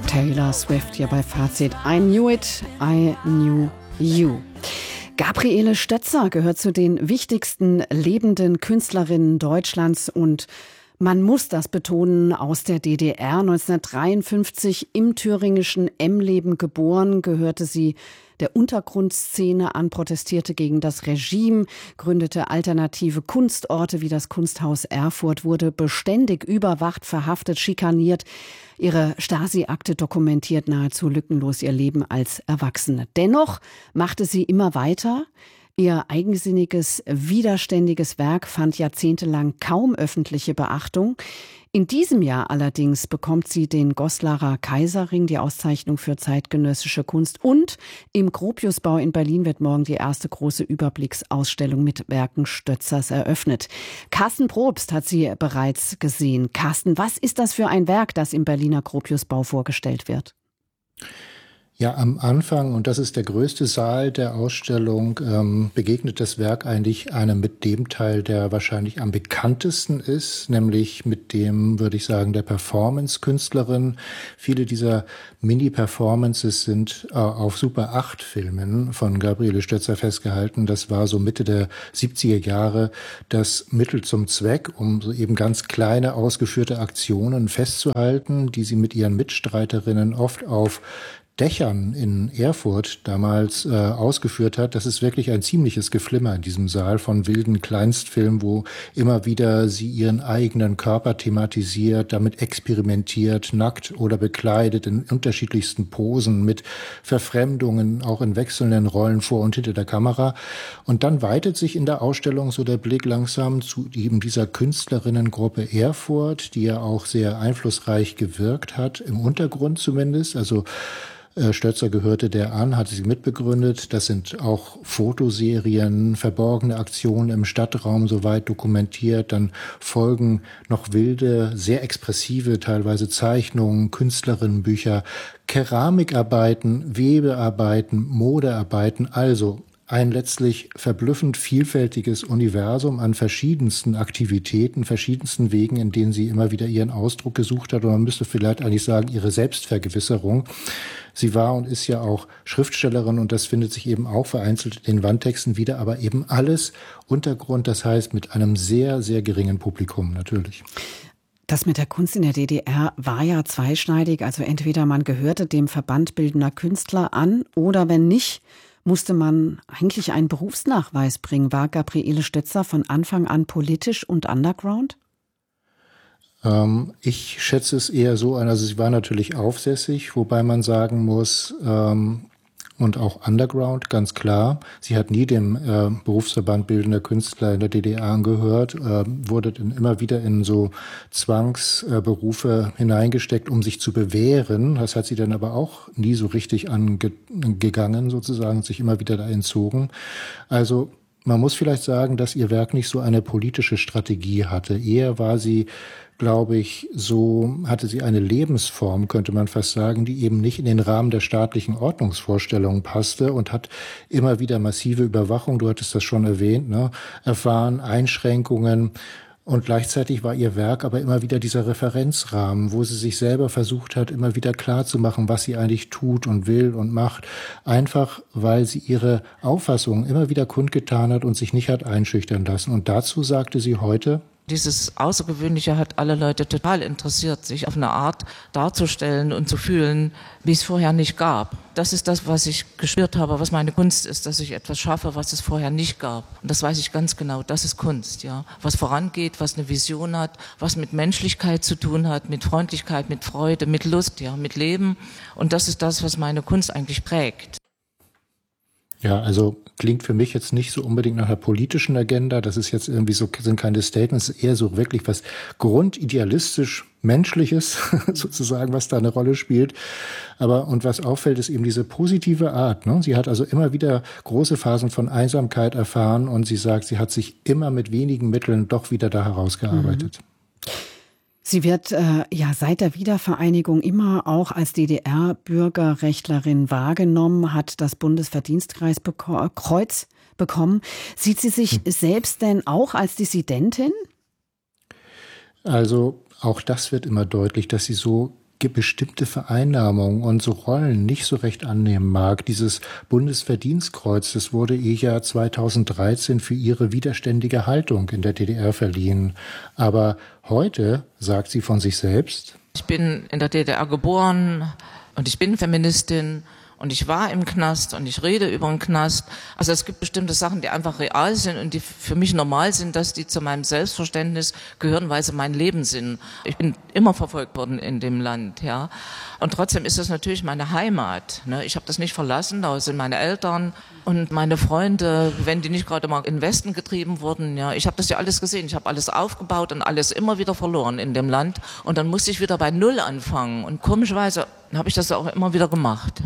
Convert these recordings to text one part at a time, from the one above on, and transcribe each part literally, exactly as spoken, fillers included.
Taylor Swift hier bei Fazit. I knew it, I knew you. Gabriele Stötzer gehört zu den wichtigsten lebenden Künstlerinnen Deutschlands und man muss das betonen, aus der D D R. neunzehnhundertdreiundfünfzig im thüringischen Emleben geboren, gehörte sie der Untergrundszene an, protestierte gegen das Regime, gründete alternative Kunstorte wie das Kunsthaus Erfurt, wurde beständig überwacht, verhaftet, schikaniert. Ihre Stasi-Akte dokumentiert nahezu lückenlos ihr Leben als Erwachsene. Dennoch machte sie immer weiter. Ihr eigensinniges, widerständiges Werk fand jahrzehntelang kaum öffentliche Beachtung. In diesem Jahr allerdings bekommt sie den Goslarer Kaiserring, die Auszeichnung für zeitgenössische Kunst. Und im Gropiusbau in Berlin wird morgen die erste große Überblicksausstellung mit Werken Stötzers eröffnet. Carsten Probst hat sie bereits gesehen. Carsten, was ist das für ein Werk, das im Berliner Gropiusbau vorgestellt wird? Ja, am Anfang, und das ist der größte Saal der Ausstellung, ähm, begegnet das Werk eigentlich einem mit dem Teil, der wahrscheinlich am bekanntesten ist, nämlich mit dem, würde ich sagen, der Performance-Künstlerin. Viele dieser Mini-Performances sind äh, auf Super acht Filmen von Gabriele Stötzer festgehalten. Das war so Mitte der siebziger Jahre das Mittel zum Zweck, um so eben ganz kleine, ausgeführte Aktionen festzuhalten, die sie mit ihren Mitstreiterinnen oft auf Dächern in Erfurt damals äh, ausgeführt hat. Das ist wirklich ein ziemliches Geflimmer in diesem Saal von wilden Kleinstfilmen, wo immer wieder sie ihren eigenen Körper thematisiert, damit experimentiert, nackt oder bekleidet in unterschiedlichsten Posen mit Verfremdungen, auch in wechselnden Rollen vor und hinter der Kamera. Und dann weitet sich in der Ausstellung so der Blick langsam zu eben dieser Künstlerinnengruppe Erfurt, die ja auch sehr einflussreich gewirkt hat, im Untergrund zumindest. Also Stötzer gehörte der an, hatte sie mitbegründet. Das sind auch Fotoserien, verborgene Aktionen im Stadtraum soweit dokumentiert. Dann folgen noch wilde, sehr expressive teilweise Zeichnungen, Künstlerinnenbücher, Keramikarbeiten, Webearbeiten, Modearbeiten. Also ein letztlich verblüffend vielfältiges Universum an verschiedensten Aktivitäten, verschiedensten Wegen, in denen sie immer wieder ihren Ausdruck gesucht hat. Und man müsste vielleicht eigentlich sagen, ihre Selbstvergewisserung. Sie war und ist ja auch Schriftstellerin und das findet sich eben auch vereinzelt in den Wandtexten wieder, aber eben alles Untergrund, das heißt mit einem sehr, sehr geringen Publikum natürlich. Das mit der Kunst in der D D R war ja zweischneidig. Also entweder man gehörte dem Verband Bildender Künstler an oder wenn nicht, musste man eigentlich einen Berufsnachweis bringen. War Gabriele Stötzer von Anfang an politisch und underground? Ähm, ich schätze es eher so ein, also sie war natürlich aufsässig, wobei man sagen muss, ähm, und auch underground, ganz klar. Sie hat nie dem äh, Berufsverband Bildender Künstler in der D D R angehört, äh, wurde dann immer wieder in so Zwangsberufe äh, hineingesteckt, um sich zu bewähren. Das hat sie dann aber auch nie so richtig angegangen, sozusagen, sich immer wieder da entzogen. Also man muss vielleicht sagen, dass ihr Werk nicht so eine politische Strategie hatte. Eher war sie, glaube ich, so hatte sie eine Lebensform, könnte man fast sagen, die eben nicht in den Rahmen der staatlichen Ordnungsvorstellungen passte und hat immer wieder massive Überwachung, du hattest das schon erwähnt, ne, erfahren, Einschränkungen. Und gleichzeitig war ihr Werk aber immer wieder dieser Referenzrahmen, wo sie sich selber versucht hat, immer wieder klarzumachen, was sie eigentlich tut und will und macht. Einfach, weil sie ihre Auffassung immer wieder kundgetan hat und sich nicht hat einschüchtern lassen. Und dazu sagte sie heute: Dieses Außergewöhnliche hat alle Leute total interessiert, sich auf eine Art darzustellen und zu fühlen, wie es vorher nicht gab. Das ist das, was ich gespürt habe, was meine Kunst ist, dass ich etwas schaffe, was es vorher nicht gab. Und das weiß ich ganz genau, das ist Kunst, ja. Was vorangeht, was eine Vision hat, was mit Menschlichkeit zu tun hat, mit Freundlichkeit, mit Freude, mit Lust, ja, mit Leben. Und das ist das, was meine Kunst eigentlich prägt. Ja, also klingt für mich jetzt nicht so unbedingt nach einer politischen Agenda. Das ist jetzt irgendwie so, sind keine Statements, eher so wirklich was grundidealistisch Menschliches sozusagen, was da eine Rolle spielt. Aber und was auffällt, ist eben diese positive Art. Ne? Sie hat also immer wieder große Phasen von Einsamkeit erfahren und sie sagt, sie hat sich immer mit wenigen Mitteln doch wieder da herausgearbeitet. Mhm. Sie wird äh, ja seit der Wiedervereinigung immer auch als D D R-Bürgerrechtlerin wahrgenommen, hat das Bundesverdienstkreuz beko- Kreuz bekommen. Sieht sie sich hm. selbst denn auch als Dissidentin? Also auch das wird immer deutlich, dass sie so bestimmte Vereinnahmungen und so Rollen nicht so recht annehmen mag. Dieses Bundesverdienstkreuz, das wurde ihr ja zweitausenddreizehn für ihre widerständige Haltung in der D D R verliehen. Aber heute sagt sie von sich selbst: Ich bin in der D D R geboren und ich bin Feministin. Und ich war im Knast und ich rede über den Knast. Also es gibt bestimmte Sachen, die einfach real sind und die für mich normal sind, dass die zu meinem Selbstverständnis gehören, weil sie mein Leben sind. Ich bin immer verfolgt worden in dem Land, ja. Und trotzdem ist das natürlich meine Heimat, ne? Ich habe das nicht verlassen, da sind meine Eltern und meine Freunde, wenn die nicht gerade mal in den Westen getrieben wurden, ja. Ich habe das ja alles gesehen, ich habe alles aufgebaut und alles immer wieder verloren in dem Land. Und dann musste ich wieder bei Null anfangen. Und komischerweise habe ich das auch immer wieder gemacht.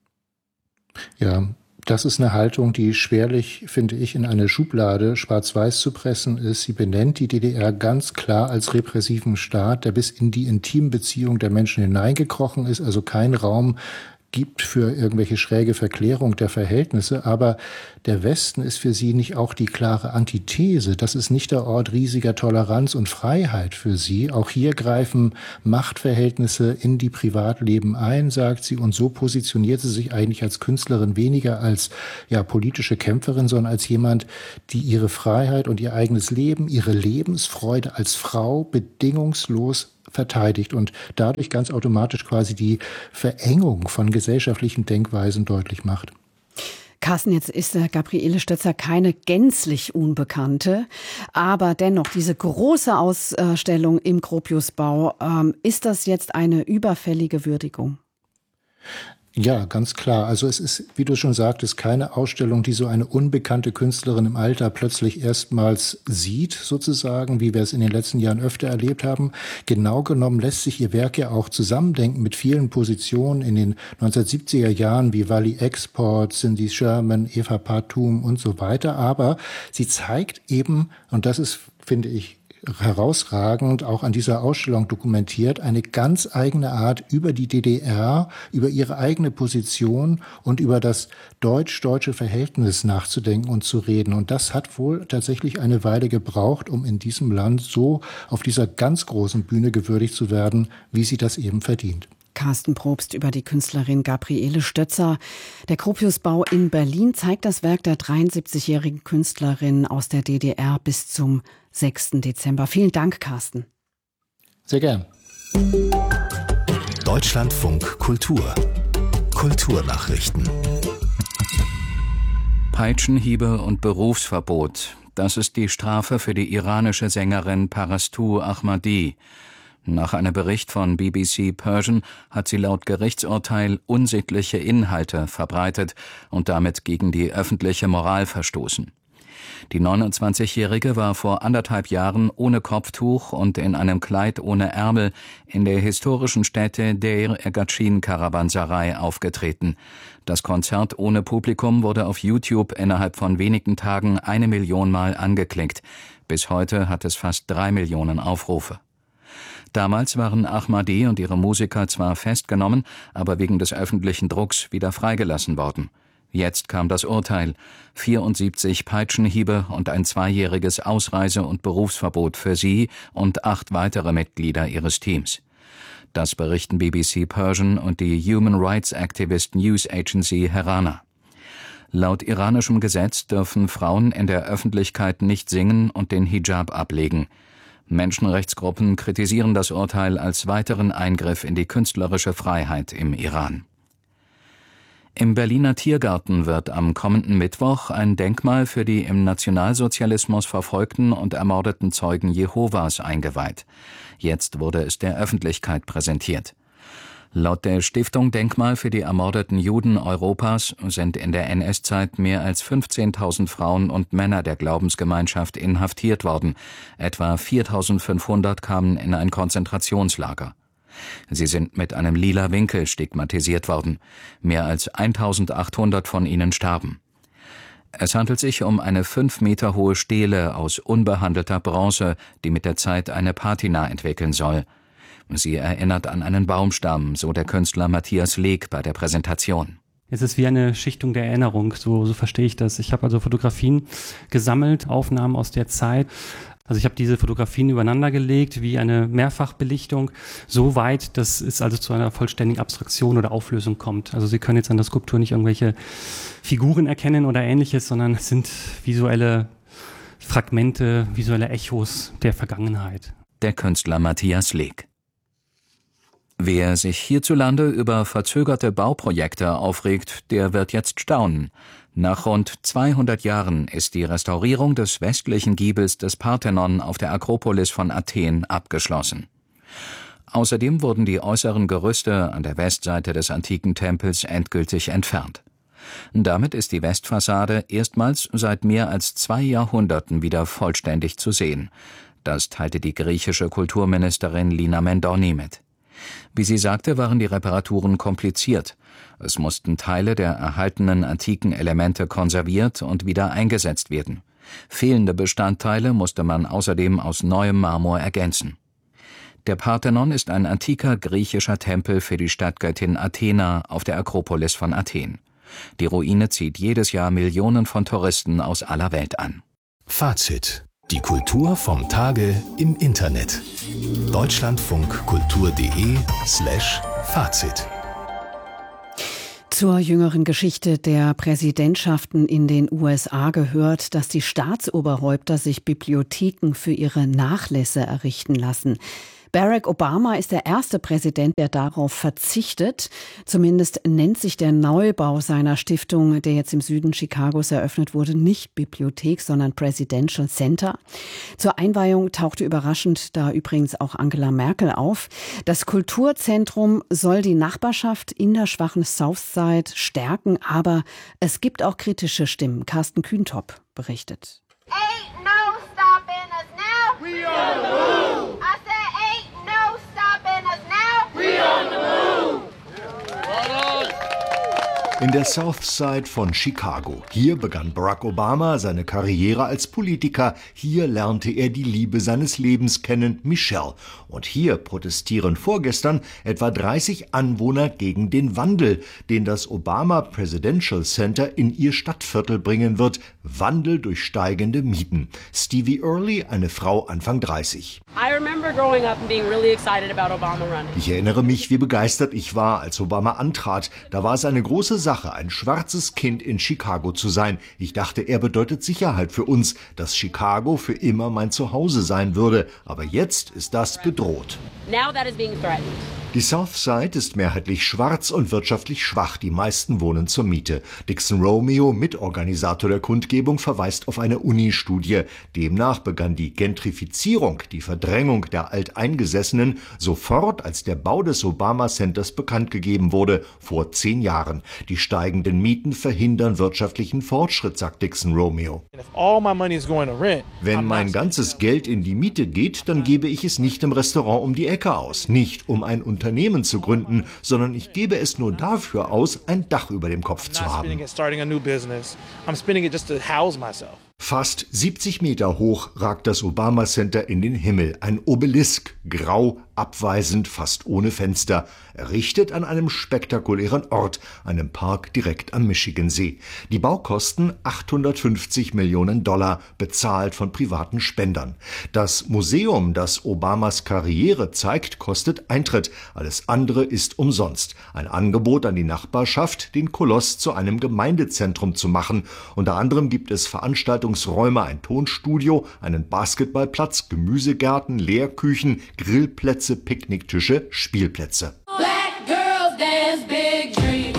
Ja, das ist eine Haltung, die schwerlich, finde ich, in eine Schublade schwarz-weiß zu pressen ist. Sie benennt die D D R ganz klar als repressiven Staat, der bis in die Intimbeziehung der Menschen hineingekrochen ist, also kein Raum gibt für irgendwelche schräge Verklärung der Verhältnisse. Aber der Westen ist für sie nicht auch die klare Antithese. Das ist nicht der Ort riesiger Toleranz und Freiheit für sie. Auch hier greifen Machtverhältnisse in die Privatleben ein, sagt sie. Und so positioniert sie sich eigentlich als Künstlerin weniger als ja, politische Kämpferin, sondern als jemand, die ihre Freiheit und ihr eigenes Leben, ihre Lebensfreude als Frau bedingungslos verteidigt und dadurch ganz automatisch quasi die Verengung von gesellschaftlichen Denkweisen deutlich macht. Carsten, jetzt ist der Gabriele Stötzer keine gänzlich Unbekannte, aber dennoch diese große Ausstellung im Gropiusbau, ähm, ist das jetzt eine überfällige Würdigung? Ja, ganz klar. Also es ist, wie du schon sagtest, keine Ausstellung, die so eine unbekannte Künstlerin im Alter plötzlich erstmals sieht, sozusagen, wie wir es in den letzten Jahren öfter erlebt haben. Genau genommen lässt sich ihr Werk ja auch zusammendenken mit vielen Positionen in den neunzehnhundertsiebziger Jahren wie Wally Export, Cindy Sherman, Eva Partum und so weiter. Aber sie zeigt eben, und das ist, finde ich, herausragend auch an dieser Ausstellung dokumentiert, eine ganz eigene Art über die D D R, über ihre eigene Position und über das deutsch-deutsche Verhältnis nachzudenken und zu reden. Und das hat wohl tatsächlich eine Weile gebraucht, um in diesem Land so auf dieser ganz großen Bühne gewürdigt zu werden, wie sie das eben verdient. Carsten Probst über die Künstlerin Gabriele Stötzer. Der Gropiusbau in Berlin zeigt das Werk der dreiundsiebzigjährigen Künstlerin aus der D D R bis zum sechsten Dezember. Vielen Dank, Carsten. Sehr gern. Deutschlandfunk Kultur. Kulturnachrichten. Peitschenhiebe und Berufsverbot. Das ist die Strafe für die iranische Sängerin Parastu Ahmadi. Nach einem Bericht von B B C Persian hat sie laut Gerichtsurteil unsittliche Inhalte verbreitet und damit gegen die öffentliche Moral verstoßen. Die neunundzwanzigjährige war vor anderthalb Jahren ohne Kopftuch und in einem Kleid ohne Ärmel in der historischen Stätte Deir Ergatschin Karawanserei aufgetreten. Das Konzert ohne Publikum wurde auf YouTube innerhalb von wenigen Tagen eine Million Mal angeklickt. Bis heute hat es fast drei Millionen Aufrufe. Damals waren Ahmadi und ihre Musiker zwar festgenommen, aber wegen des öffentlichen Drucks wieder freigelassen worden. Jetzt kam das Urteil: vierundsiebzig Peitschenhiebe und ein zweijähriges Ausreise- und Berufsverbot für sie und acht weitere Mitglieder ihres Teams. Das berichten B B C Persian und die Human Rights Activist News Agency Herana. Laut iranischem Gesetz dürfen Frauen in der Öffentlichkeit nicht singen und den Hijab ablegen. Menschenrechtsgruppen kritisieren das Urteil als weiteren Eingriff in die künstlerische Freiheit im Iran. Im Berliner Tiergarten wird am kommenden Mittwoch ein Denkmal für die im Nationalsozialismus verfolgten und ermordeten Zeugen Jehovas eingeweiht. Jetzt wurde es der Öffentlichkeit präsentiert. Laut der Stiftung Denkmal für die ermordeten Juden Europas sind in der N S-Zeit mehr als fünfzehntausend Frauen und Männer der Glaubensgemeinschaft inhaftiert worden. Etwa viertausendfünfhundert kamen in ein Konzentrationslager. Sie sind mit einem lila Winkel stigmatisiert worden. Mehr als eintausendachthundert von ihnen starben. Es handelt sich um eine fünf Meter hohe Stele aus unbehandelter Bronze, die mit der Zeit eine Patina entwickeln soll. Sie erinnert an einen Baumstamm, so der Künstler Matthias Leg bei der Präsentation. Es ist wie eine Schichtung der Erinnerung, so, so verstehe ich das. Ich habe also Fotografien gesammelt, Aufnahmen aus der Zeit. Also ich habe diese Fotografien übereinander gelegt wie eine Mehrfachbelichtung, so weit, dass es also zu einer vollständigen Abstraktion oder Auflösung kommt. Also Sie können jetzt an der Skulptur nicht irgendwelche Figuren erkennen oder Ähnliches, sondern es sind visuelle Fragmente, visuelle Echos der Vergangenheit. Der Künstler Matthias Leek. Wer sich hierzulande über verzögerte Bauprojekte aufregt, der wird jetzt staunen. Nach rund zweihundert Jahren ist die Restaurierung des westlichen Giebels des Parthenon auf der Akropolis von Athen abgeschlossen. Außerdem wurden die äußeren Gerüste an der Westseite des antiken Tempels endgültig entfernt. Damit ist die Westfassade erstmals seit mehr als zwei Jahrhunderten wieder vollständig zu sehen. Das teilte die griechische Kulturministerin Lina Mendoni mit. Wie sie sagte, waren die Reparaturen kompliziert. Es mussten Teile der erhaltenen antiken Elemente konserviert und wieder eingesetzt werden. Fehlende Bestandteile musste man außerdem aus neuem Marmor ergänzen. Der Parthenon ist ein antiker griechischer Tempel für die Stadtgöttin Athena auf der Akropolis von Athen. Die Ruine zieht jedes Jahr Millionen von Touristen aus aller Welt an. Fazit: Die Kultur vom Tage im Internet. deutschlandfunkkultur.de slash Fazit. Zur jüngeren Geschichte der Präsidentschaften in den U S A gehört, dass die Staatsoberhäupter sich Bibliotheken für ihre Nachlässe errichten lassen. Barack Obama ist der erste Präsident, der darauf verzichtet. Zumindest nennt sich der Neubau seiner Stiftung, der jetzt im Süden Chicagos eröffnet wurde, nicht Bibliothek, sondern Presidential Center. Zur Einweihung tauchte überraschend da übrigens auch Angela Merkel auf. Das Kulturzentrum soll die Nachbarschaft in der schwachen Southside stärken, aber es gibt auch kritische Stimmen. Carsten Kühntop berichtet. Ain't no stopping us now. We on the move. I said ain't no stopping us now. We on the move. In der Southside von Chicago. Hier begann Barack Obama seine Karriere als Politiker. Hier lernte er die Liebe seines Lebens kennen, Michelle. Und hier protestieren vorgestern etwa dreißig Anwohner gegen den Wandel, den das Obama Presidential Center in ihr Stadtviertel bringen wird. Wandel durch steigende Mieten. Stevie Early, eine Frau Anfang dreißig. Ich erinnere mich, wie begeistert ich war, als Obama antrat. Da war es eine große Sache, ein schwarzes Kind in Chicago zu sein. Ich dachte, er bedeutet Sicherheit für uns, dass Chicago für immer mein Zuhause sein würde. Aber jetzt ist das bedroht. Now that is being threatened. Die Southside ist mehrheitlich schwarz und wirtschaftlich schwach. Die meisten wohnen zur Miete. Dixon Romeo, Mitorganisator der Kundgebung, verweist auf eine Uni-Studie. Demnach begann die Gentrifizierung, die Verdrängung der Alteingesessenen, sofort, als der Bau des Obama Centers bekannt gegeben wurde, vor zehn Jahren. Die steigenden Mieten verhindern wirtschaftlichen Fortschritt, sagt Dixon Romeo. Wenn mein ganzes Geld in die Miete geht, dann gebe ich es nicht im Restaurant um die Ecke aus, nicht um ein Unternehmen zu gründen, sondern ich gebe es nur dafür aus, ein Dach über dem Kopf zu haben. Fast siebzig Meter hoch ragt das Obama Center in den Himmel. Ein Obelisk, grau, abweisend, fast ohne Fenster. Errichtet an einem spektakulären Ort, einem Park direkt am Michigansee. Die Baukosten achthundertfünfzig Millionen Dollar, bezahlt von privaten Spendern. Das Museum, das Obamas Karriere zeigt, kostet Eintritt. Alles andere ist umsonst. Ein Angebot an die Nachbarschaft, den Koloss zu einem Gemeindezentrum zu machen. Unter anderem gibt es Veranstaltungsräume, ein Tonstudio, einen Basketballplatz, Gemüsegärten, Lehrküchen, Grillplätze, Picknicktische, Spielplätze. Black girls dance big dreams.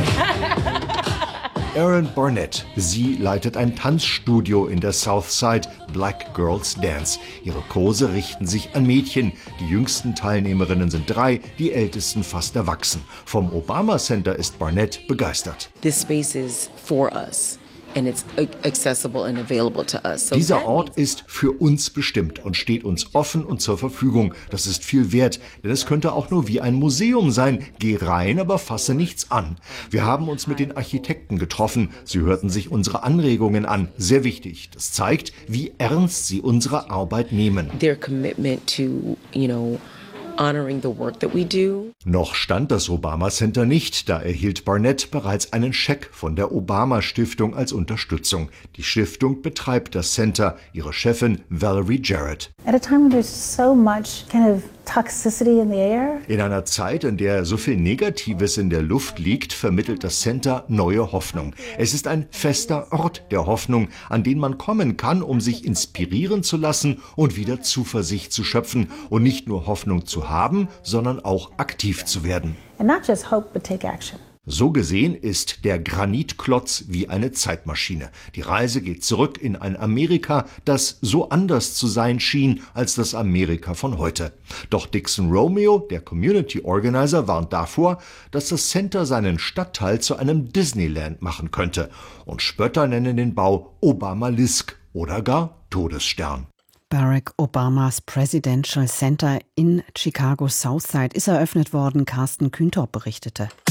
Erin Barnett. Sie leitet ein Tanzstudio in der Southside, Black Girls Dance. Ihre Kurse richten sich an Mädchen. Die jüngsten Teilnehmerinnen sind drei, die ältesten fast erwachsen. Vom Obama Center ist Barnett begeistert. This space is for us. And it's accessible and available to us. So Dieser Ort ist für uns bestimmt und steht uns offen und zur Verfügung. Das ist viel wert, denn es könnte auch nur wie ein Museum sein. Geh rein, aber fasse nichts an. Wir haben uns mit den Architekten getroffen. Sie hörten sich unsere Anregungen an. Sehr wichtig. Das zeigt, wie ernst sie unsere Arbeit nehmen. Their commitment to, you know, honoring the work that we do. Noch stand das Obama Center nicht, da erhielt Barnett bereits einen Scheck von der Obama Stiftung als Unterstützung. Die Stiftung betreibt das Center, ihre Chefin Valerie Jarrett. At a time when there's so much kind of toxicity in the air. In einer Zeit, in der so viel Negatives in der Luft liegt, vermittelt das Center neue Hoffnung. Es ist ein fester Ort der Hoffnung, an den man kommen kann, um sich inspirieren zu lassen und wieder Zuversicht zu schöpfen und nicht nur Hoffnung zu haben, sondern auch aktiv zu werden. And not just hope, but take action. So gesehen ist der Granitklotz wie eine Zeitmaschine. Die Reise geht zurück in ein Amerika, das so anders zu sein schien als das Amerika von heute. Doch Dixon Romeo, der Community Organizer, warnt davor, dass das Center seinen Stadtteil zu einem Disneyland machen könnte. Und Spötter nennen den Bau Obamalisk oder gar Todesstern. Barack Obamas Presidential Center in Chicago Southside ist eröffnet worden, Carsten Kühntorp berichtete.